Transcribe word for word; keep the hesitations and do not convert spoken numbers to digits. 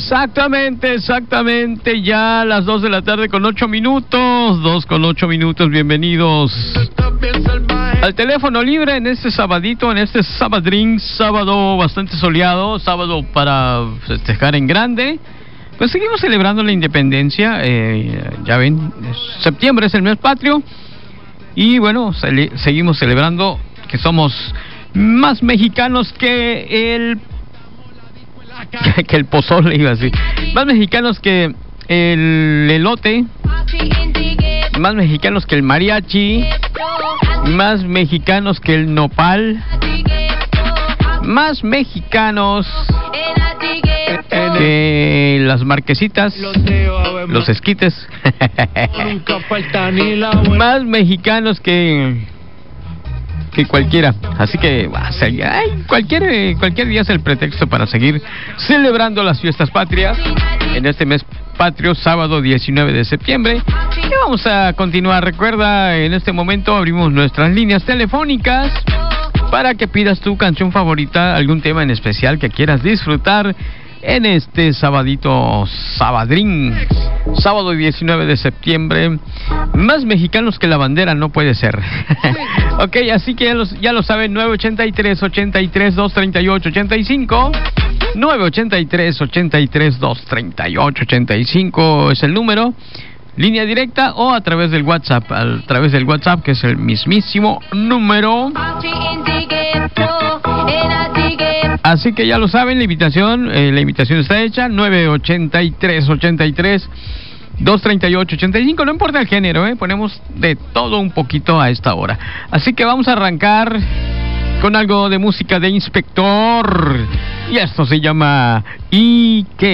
Exactamente, exactamente, ya a las dos de la tarde con ocho minutos, dos con ocho minutos, bienvenidos al teléfono libre en este sabadito, en este sabadrín, sábado bastante soleado, sábado para festejar en grande. Pues seguimos celebrando la independencia, eh, ya ven, septiembre es el mes patrio, y bueno, cele- seguimos celebrando que somos más mexicanos que el... que el pozole, iba así, más mexicanos que el elote, más mexicanos que el mariachi, más mexicanos que el nopal, más mexicanos que las marquesitas, los esquites, más mexicanos que que cualquiera, así que bah, ay, cualquier cualquier día es el pretexto para seguir celebrando las fiestas patrias en este mes patrio, sábado diecinueve de septiembre. Y vamos a continuar. Recuerda, en este momento abrimos nuestras líneas telefónicas para que pidas tu canción favorita, algún tema en especial que quieras disfrutar en este sabadito, sabadrín, sábado diecinueve de septiembre. Más mexicanos que la bandera no puede ser. Ok, así que ya, los, ya lo saben, nueve ochenta y tres, ochenta y tres, doscientos treinta y ocho, ochenta y cinco, nueve ochenta y tres, ochenta y tres, doscientos treinta y ocho, ochenta y cinco es el número, línea directa o a través del WhatsApp, a través del WhatsApp, que es el mismísimo número. Así que ya lo saben, la invitación, eh, la invitación está hecha, nueve ochenta y tres, ochenta y tres, doscientos treinta y ocho, ochenta y cinco, no importa el género, eh, ponemos de todo un poquito a esta hora. Así que vamos a arrancar con algo de música de Inspector, y esto se llama ¿Y qué?